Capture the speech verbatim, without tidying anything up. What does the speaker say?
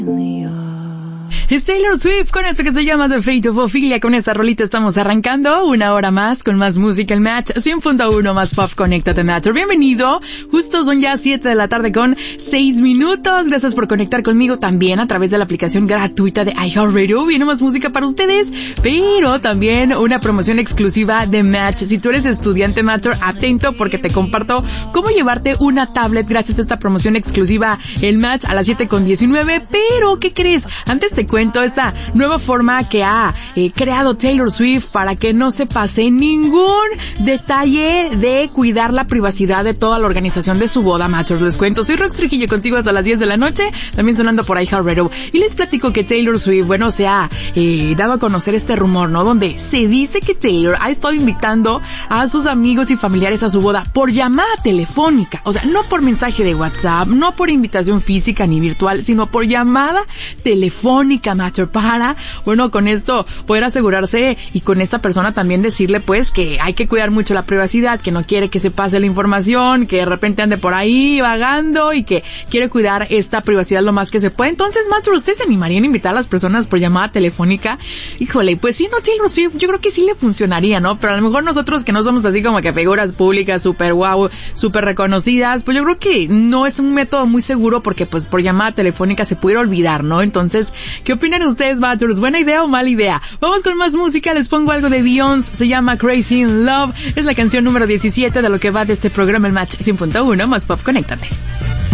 Es Taylor Swift con esto que se llama The Fate of Ophelia. Con esta rolita estamos arrancando una hora más con más música. El Match cien punto uno más Pop. Conéctate, Match. Bienvenido. Justo son ya siete de la tarde con seis minutos. Gracias por conectar conmigo también a través de la aplicación gratuita de iHeartRadio. Viene más música para ustedes, pero también una promoción exclusiva de Match. Si tú eres estudiante, Matcher, atento porque te comparto cómo llevarte una tablet gracias a esta promoción exclusiva El Match a las siete con diecinueve. Pero, ¿qué crees? Antes te cuento esta nueva forma que ha eh, creado Taylor Swift para que no se pase ningún detalle de cuidar la privacidad de toda la organización de su boda, Matchers. Les cuento, soy Rox Trujillo contigo hasta las diez de la noche, también sonando por iHeartRadio. Y les platico que Taylor Swift, bueno, se ha eh, dado a conocer este rumor, ¿no? Donde se dice que Taylor ha estado invitando a sus amigos y familiares a su boda por llamada telefónica. O sea, no por mensaje de WhatsApp, no por invitación física ni virtual, sino por llamada telefónica, Matcher, para, bueno, con esto poder asegurarse y con esta persona también decirle pues que hay que cuidar mucho la privacidad, que no quiere que se pase la información, que de repente ande por ahí vagando y que quiere cuidar esta privacidad lo más que se puede. Entonces, Matcher, ¿ustedes se animarían a invitar a las personas por llamada telefónica? Híjole, pues sí, no, Taylor Swift, yo creo que sí le funcionaría, ¿no? Pero a lo mejor nosotros que no somos así como que figuras públicas súper guau, súper reconocidas, pues yo creo que no es un método muy seguro porque pues por llamada telefónica se pudiera olvidar, ¿no? Entonces, ¿qué opinan ustedes, Matchers? ¿Buena idea o mala idea? Vamos con más música, les pongo algo de Beyoncé, se llama Crazy in Love, es la canción número diecisiete de lo que va de este programa El Match cien punto uno más Pop. Conéctate.